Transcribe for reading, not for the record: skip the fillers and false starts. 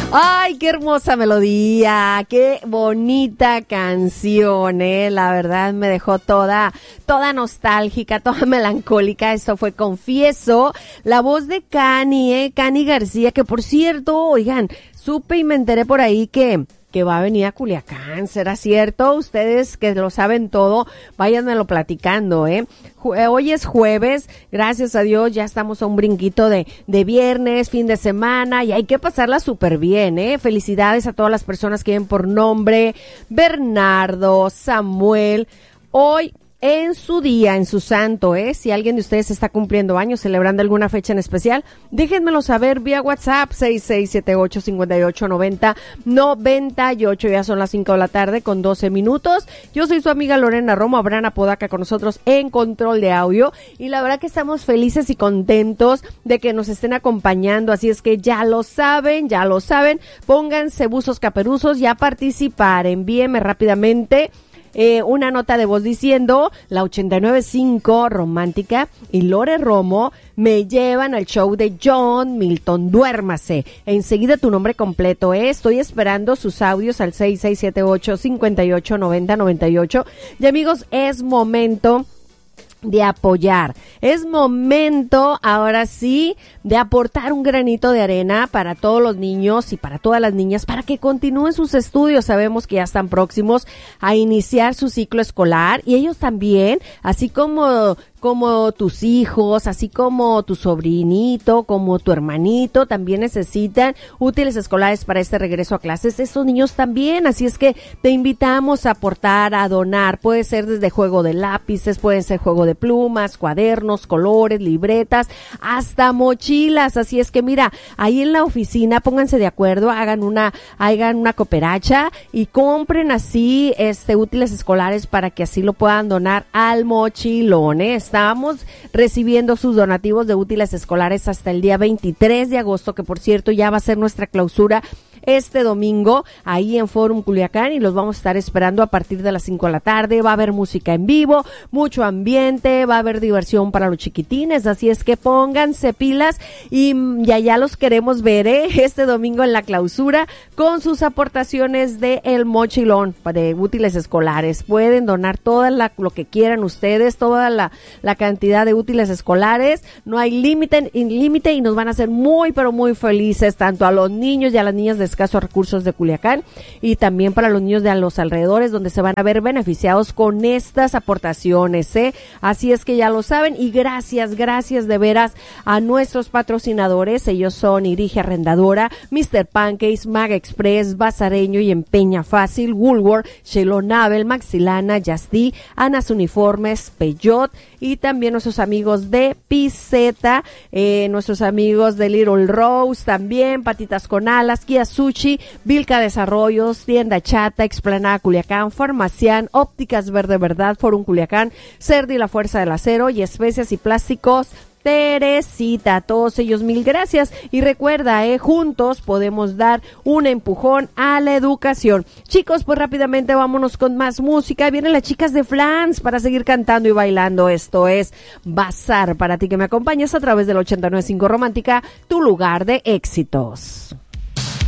Ay, qué hermosa melodía, qué bonita canción, la verdad me dejó toda nostálgica, toda melancólica. Eso fue Confieso, la voz de Cani, Cani García, que por cierto, oigan, supe y me enteré por ahí que va a venir a Culiacán. ¿Será cierto? Ustedes que lo saben todo, váyanmelo platicando, Hoy es jueves, gracias a Dios, ya estamos a un brinquito de viernes, fin de semana, y hay que pasarla súper bien, Felicidades a todas las personas que vienen por nombre: Bernardo, Samuel, hoy en su día, en su santo, si alguien de ustedes está cumpliendo años, celebrando alguna fecha en especial, déjenmelo saber vía WhatsApp, 6678-5890-98, ya son las 5 de la tarde con 12 minutos, yo soy su amiga Lorena Romo, Abraham Apodaca con nosotros en control de audio, y la verdad que estamos felices y contentos de que nos estén acompañando, así es que ya lo saben, pónganse buzos caperuzos y a participar, envíenme rápidamente una nota de voz diciendo: la 89.5 Romántica y Lore Romo me llevan al show de John Milton, duérmase. Enseguida tu nombre completo, estoy esperando sus audios al 6678-5890-98. Y amigos, es momento de apoyar, es momento ahora sí de aportar un granito de arena para todos los niños y para todas las niñas, para que continúen sus estudios. Sabemos que ya están próximos a iniciar su ciclo escolar, y ellos también, así como tus hijos, así como tu sobrinito, como tu hermanito, también necesitan útiles escolares para este regreso a clases. Esos niños también, así es que te invitamos a aportar, a donar. Puede ser desde juego de lápices, puede ser juego de plumas, cuadernos, colores, libretas, hasta mochilas. Así es que mira, ahí en la oficina pónganse de acuerdo, hagan una cooperacha y compren así útiles escolares para que así lo puedan donar al mochilón, Estamos recibiendo sus donativos de útiles escolares hasta el día 23 de agosto, que por cierto ya va a ser nuestra clausura este domingo ahí en Forum Culiacán, y los vamos a estar esperando a partir de las 5 de la tarde. Va a haber música en vivo, mucho ambiente, va a haber diversión para los chiquitines, así es que pónganse pilas y ya los queremos ver este domingo en la clausura con sus aportaciones de el mochilón de útiles escolares. Pueden donar lo que quieran ustedes, toda la cantidad de útiles escolares, no hay límite y nos van a hacer muy pero muy felices, tanto a los niños y a las niñas de escasos recursos de Culiacán, y también para los niños de los alrededores, donde se van a ver beneficiados con estas aportaciones, Así es que ya lo saben, y gracias de veras a nuestros patrocinadores. Ellos son Irigia Arrendadora, Mr. Pancakes, Mag Express, Bazareño y Empeña Fácil, Woolworth, Shelo Navel, Maxilana, Yasdi, Anas Uniformes, Peyot, y también nuestros amigos de Piseta, nuestros amigos de Little Rose, también Patitas con Alas, Kia Sushi, Vilca Desarrollos, Tienda Chata, Explanada Culiacán, Farmacián, Ópticas Verde Verdad, Forum Culiacán, Cerdi La Fuerza del Acero y Especias y Plásticos Teresita. A todos ellos mil gracias, y recuerda, juntos podemos dar un empujón a la educación. Chicos, pues rápidamente vámonos con más música. Vienen las chicas de Flans para seguir cantando y bailando. Esto es Bazar, para ti que me acompañas a través del 89.5 Romántica, tu lugar de éxitos.